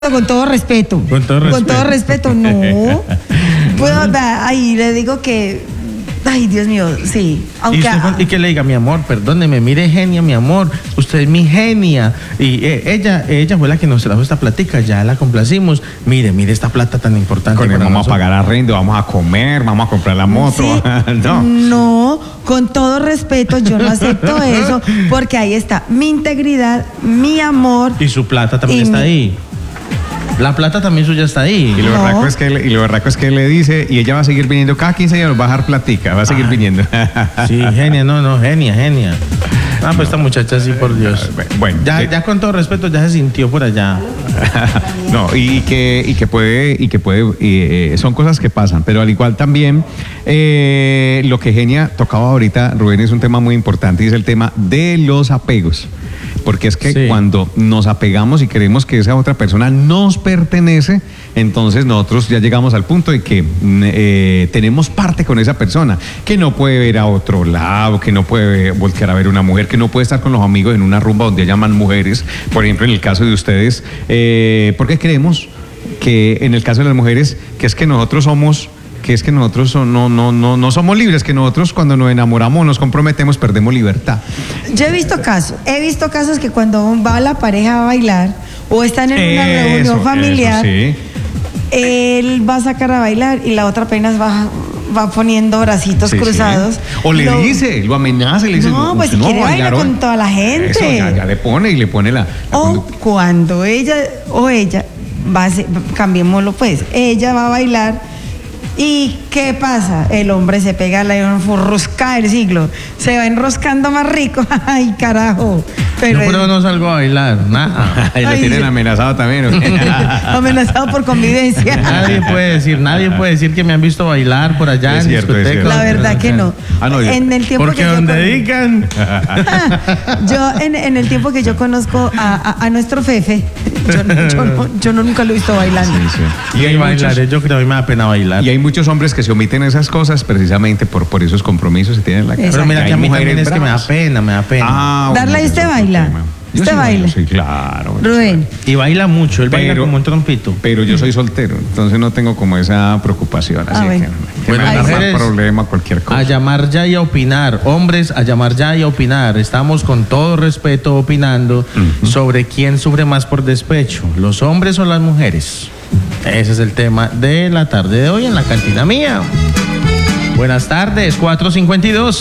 Con todo respeto. Con todo respeto. Con todo respeto, no. Pues, ahí le digo que, ay, Dios mío, sí. Aunque, y que le diga, mi amor, perdóneme, mire, genia, mi amor, usted es mi genia. Y ella fue la que nos trajo esta platica, ya la complacimos. Mire esta plata tan importante. Con él para vamos nosotros. a pagar arrendo, vamos a comer, vamos a comprar la moto. sí, no, con todo respeto, yo no acepto eso, porque ahí está mi integridad, mi amor. Y su plata también está ahí. La plata también suya está ahí. Y lo No. berraco es que él le dice, y ella va a seguir viniendo cada 15 días, nos va a dejar platica, va a seguir viniendo. Sí, genia, genia. Ah, pues esta muchacha sí, por Dios. Bueno, ya con todo respeto, ya se sintió por allá. no, y que puede, son cosas que pasan, pero al igual también lo que Genia tocaba ahorita, Rubén, es un tema muy importante y es el tema de los apegos. Porque es que Sí. cuando nos apegamos y queremos que esa otra persona nos pertenece, entonces nosotros ya llegamos al punto de que tenemos parte con esa persona, que no puede ver a otro lado, que no puede voltear a ver una mujer, que no puede estar con los amigos en una rumba donde llaman mujeres, por ejemplo, en el caso de ustedes, porque creemos que en el caso de las mujeres, no somos libres, que nosotros cuando nos enamoramos, nos comprometemos, perdemos libertad. Yo he visto casos que cuando va la pareja a bailar o están en una reunión familiar, Eso, sí. él va a sacar a bailar y la otra apenas va poniendo bracitos Sí, cruzados. sí. O le dice, lo amenaza, le dice, No, pues si usted quiere bailar hoy. con toda la gente. Eso, ya le pone la O cuando ella va a cambiémoslo pues, ella va a bailar. ¿Y qué pasa? El hombre se pega la enrosca del siglo. Se va enroscando más rico. Ay, carajo. Pero no salgo a bailar, nada. Ahí lo Ay, tienen sí. amenazado también. Amenazado por convivencia. Nadie puede decir que me han visto bailar por allá Es en cierto, es discotecas. cierto. La verdad que no. Ah, no, En el tiempo Porque que donde yo digan. en el tiempo que yo conozco a nuestro Fefe, yo nunca lo he visto bailando. Sí, sí. Y ahí bailaré, yo creo que me da pena bailar. Y hay muchos hombres que se omiten esas cosas precisamente por esos compromisos que tienen en la casa. Pero mira Hay que a mí mujeres también es que me da bravas. pena, me da pena. Ah, Darla, bueno, ¿y usted eso es otro baila? tema. Yo ¿Usted sí baila? Sí, claro. Rubén. Y baila mucho, él baila Pero- como un trompito. Pero yo soy soltero, entonces no tengo como esa preocupación. Así bueno. que Bueno, me da mujeres, problema, cualquier cosa. A llamar ya y a opinar. Hombres, a llamar ya y a opinar. Estamos con todo respeto opinando sobre quién sufre más por despecho, los hombres o las mujeres. Ese es el tema de la tarde de hoy en la cantina mía. Buenas tardes, 4:52.